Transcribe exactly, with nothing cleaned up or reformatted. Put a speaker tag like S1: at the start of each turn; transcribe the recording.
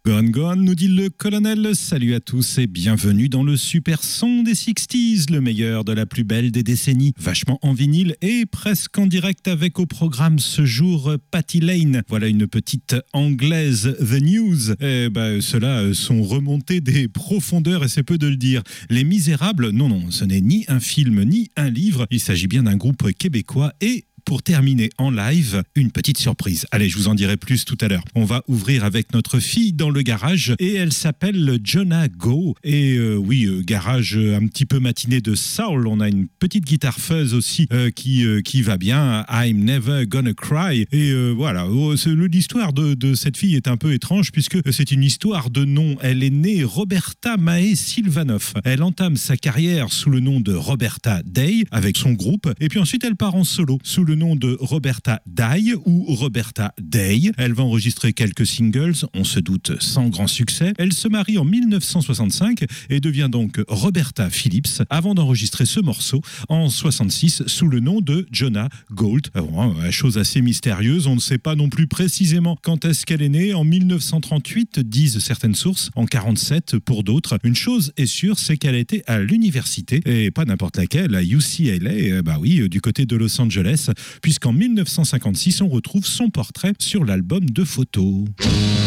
S1: Gohan Gohan, nous dit le colonel. Salut à tous et bienvenue dans le super son des sixties, le meilleur de la plus belle des décennies. Vachement en vinyle et presque en direct avec au programme ce jour Patti Lane. Voilà une petite anglaise, The News. Eh ben, ceux-là sont remontés des profondeurs et c'est peu de le dire. Les Misérables, non, non, ce n'est ni un film ni un livre. Il s'agit bien d'un groupe québécois et pour terminer en live, une petite surprise. Allez, je vous en dirai plus tout à l'heure. On va ouvrir avec notre fille dans le garage et elle s'appelle Jonah Go. Et euh, oui, euh, garage un petit peu matiné de soul. On a une petite guitare fuzz aussi euh, qui, euh, qui va bien. I'm never gonna cry. Et euh, voilà, l'histoire de, de cette fille est un peu étrange puisque c'est une histoire de nom. Elle est née Roberta Mae Silvanoff. Elle entame sa carrière sous le nom de Roberta Day avec son groupe. Et puis ensuite, elle part en solo sous le nom de Roberta Day ou Roberta Day. Elle va enregistrer quelques singles, on se doute sans grand succès. Elle se marie en dix-neuf cent soixante-cinq et devient donc Roberta Phillips avant d'enregistrer ce morceau en soixante-six sous le nom de Jonah Gold. Bon, chose assez mystérieuse, on ne sait pas non plus précisément quand est-ce qu'elle est née. En dix-neuf cent trente-huit, disent certaines sources, en quarante-sept pour d'autres. Une chose est sûre, c'est qu'elle était à l'université et pas n'importe laquelle, à U C L A, bah oui, du côté de Los Angeles, puisqu'en dix-neuf cent cinquante-six, on retrouve son portrait sur l'album de photos.